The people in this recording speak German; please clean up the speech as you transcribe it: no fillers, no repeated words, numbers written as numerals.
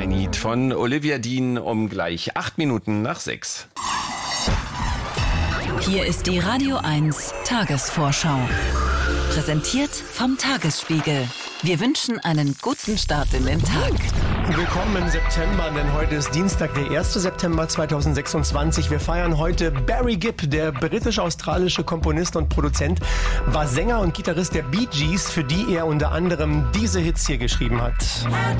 I Need von Olivia Dean um gleich 8 Minuten nach 6. Hier ist die Radio 1 Tagesvorschau. Präsentiert vom Tagesspiegel. Wir wünschen einen guten Start in den Tag. Willkommen im September, denn heute ist Dienstag, der 1. September 2026. Wir feiern heute Barry Gibb, der britisch-australische Komponist und Produzent, war Sänger und Gitarrist der Bee Gees, für die er unter anderem diese Hits hier geschrieben hat.